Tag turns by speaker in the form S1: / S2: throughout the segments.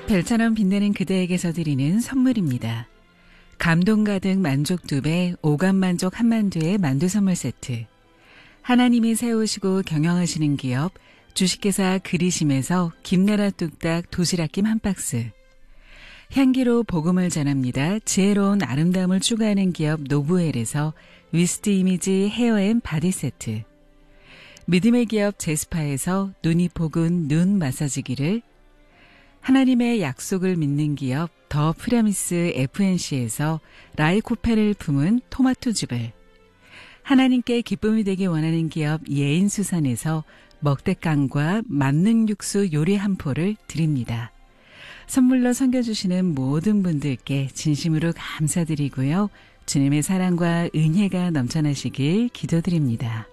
S1: 별처럼 빛나는 그대에게서 드리는 선물입니다. 감동 가득 만족 2배, 오감 만족 한만두의 만두 선물 세트. 하나님이 세우시고 경영하시는 기업 주식회사 그리심에서 김나라 뚝딱 도시락김 한 박스. 향기로 복음을 전합니다. 지혜로운 아름다움을 추구하는 기업 노브웰에서 위스트 이미지 헤어앤 바디 세트. 믿음의 기업 제스파에서 눈이 포근 눈 마사지기를, 하나님의 약속을 믿는 기업 더 프라미스 FNC에서 라이코펜을 품은 토마토즙을, 하나님께 기쁨이 되기 원하는 기업 예인수산에서 먹대깡과 만능 육수 요리 한 포를 드립니다. 선물로 섬겨주시는 모든 분들께 진심으로 감사드리고요. 주님의 사랑과 은혜가 넘쳐나시길 기도드립니다.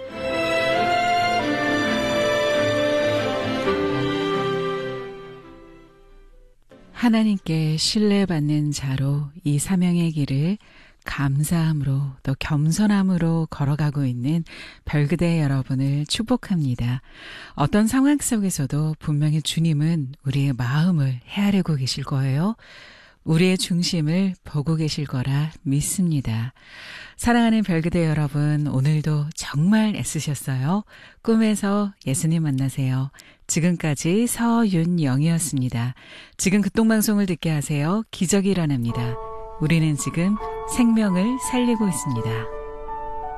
S1: 하나님께 신뢰받는 자로 이 사명의 길을 감사함으로 또 겸손함으로 걸어가고 있는 별그대 여러분을 축복합니다. 어떤 상황 속에서도 분명히 주님은 우리의 마음을 헤아리고 계실 거예요. 우리의 중심을 보고 계실 거라 믿습니다. 사랑하는 별그대 여러분, 오늘도 정말 애쓰셨어요. 꿈에서 예수님 만나세요. 지금까지 서윤영이었습니다. 지금 극동방송을 듣게 하세요. 기적이 일어납니다. 우리는 지금 생명을 살리고 있습니다.